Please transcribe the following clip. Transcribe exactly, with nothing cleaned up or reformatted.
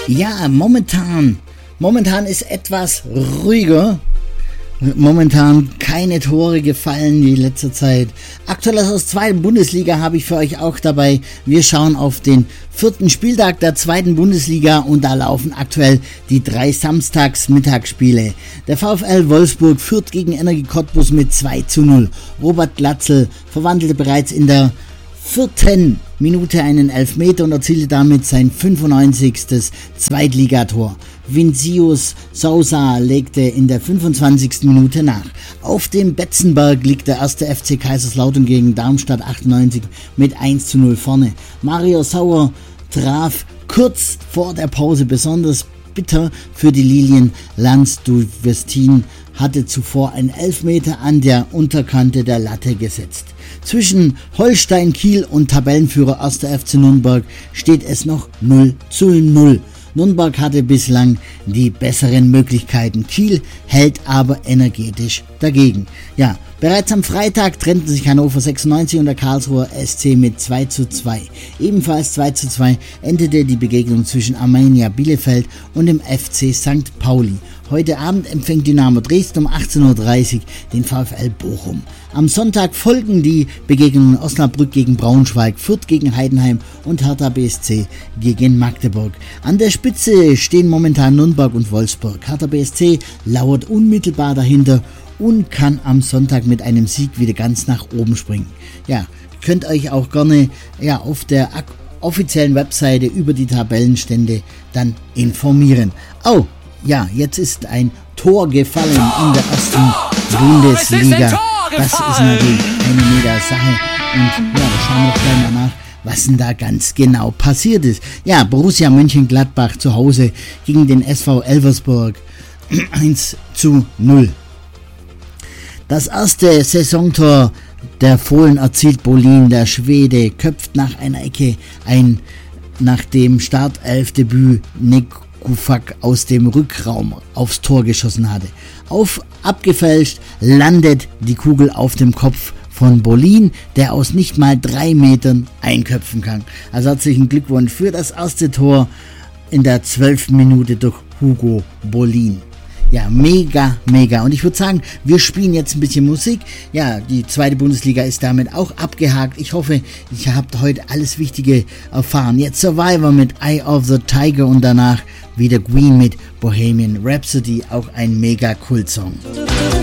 Ja, momentan, momentan ist etwas ruhiger. Momentan keine Tore gefallen in letzter Zeit. Aktuelles aus der zweiten Bundesliga habe ich für euch auch dabei. Wir schauen auf den vierten Spieltag der zweiten Bundesliga und da laufen aktuell die drei Samstags-Mittagsspiele. Der VfL Wolfsburg führt gegen Energie Cottbus mit zwei zu null. Robert Glatzel verwandelte bereits in der vierten Minute einen Elfmeter und erzielte damit sein fünfundneunzigsten Zweitligator. Vincius Sousa legte in der fünfundzwanzigsten Minute nach. Auf dem Betzenberg liegt der erste F C Kaiserslautern gegen Darmstadt achtundneunzig mit eins zu null vorne. Mario Sauer traf kurz vor der Pause, besonders bitter für die Lilien. Lance Duvestin hatte zuvor einen Elfmeter an der Unterkante der Latte gesetzt. Zwischen Holstein Kiel und Tabellenführer erster F C Nürnberg steht es noch null zu null. Nürnberg hatte bislang die besseren Möglichkeiten. Kiel hält aber energetisch dagegen. Ja, bereits am Freitag trennten sich Hannover sechsundneunzig und der Karlsruher S C mit zwei zu zwei. Ebenfalls zwei zu zwei endete die Begegnung zwischen Arminia Bielefeld und dem F C Sankt Pauli. Heute Abend empfängt Dynamo Dresden um achtzehn Uhr dreißig den VfL Bochum. Am Sonntag folgen die Begegnungen Osnabrück gegen Braunschweig, Fürth gegen Heidenheim und Hertha B S C gegen Magdeburg. An der Spitze stehen momentan Nürnberg und Wolfsburg. Hertha B S C lauert unmittelbar dahinter und kann am Sonntag mit einem Sieg wieder ganz nach oben springen. Ja, könnt euch auch gerne ja, auf der ak- offiziellen Webseite über die Tabellenstände dann informieren. Oh, ja, jetzt ist ein Tor gefallen in der ersten Bundesliga. Das ist natürlich eine mega Sache. Und ja, da schauen wir doch gleich mal nach, was denn da ganz genau passiert ist. Ja, Borussia Mönchengladbach zu Hause gegen den S V Elversberg eins zu null. Das erste Saisontor der Fohlen erzielt Bolin. Der Schwede köpft nach einer Ecke ein, nach dem Startelfdebüt Nick Kufak aus dem Rückraum aufs Tor geschossen hatte. Auf abgefälscht landet die Kugel auf dem Kopf von Bolin, der aus nicht mal drei Metern einköpfen kann. Also herzlichen Glückwunsch für das erste Tor in der zwölften Minute durch Hugo Bolin. Ja, mega, mega. Und ich würde sagen, wir spielen jetzt ein bisschen Musik. Ja, die zweite Bundesliga ist damit auch abgehakt. Ich hoffe, ihr habt heute alles Wichtige erfahren. Jetzt Survivor mit Eye of the Tiger und danach wieder Queen mit Bohemian Rhapsody, auch ein mega Kult-Song.